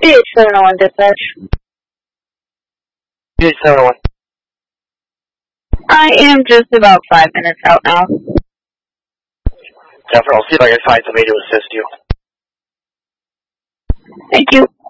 BH701 dispatch. BH701. I am just about 5 minutes out now. Jennifer, I'll see if I can find somebody to assist you. Thank you.